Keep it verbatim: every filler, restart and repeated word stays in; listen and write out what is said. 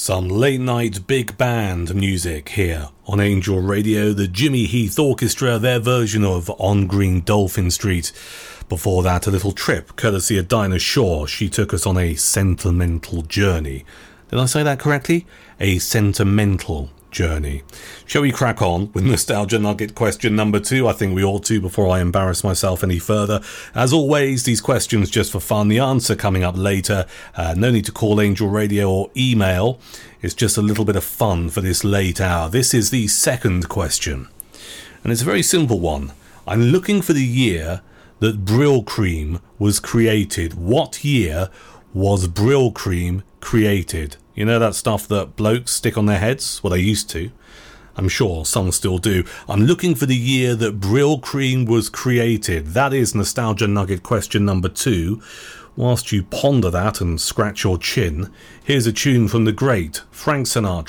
Some late night big band music here on Angel Radio, the Jimmy Heath Orchestra, their version of On Green Dolphin Street. Before that, a little trip courtesy of Dinah Shore. She took us on a sentimental journey. Did I say that correctly? A sentimental journey. Shall we crack on with Nostalgia Nugget question number two? I think we ought to before I embarrass myself any further. As always, these questions just for fun. The answer coming up later. Uh, no need to call Angel Radio or email. It's just a little bit of fun for this late hour. This is the second question. And it's a very simple one. I'm looking for the year that Brylcreem was created. What year was Brylcreem created? You know that stuff that blokes stick on their heads? Well, they used to. I'm sure some still do. I'm looking for the year that Brylcreem was created. That is Nostalgia Nugget question number two. Whilst you ponder that and scratch your chin, here's a tune from the great Frank Sinatra.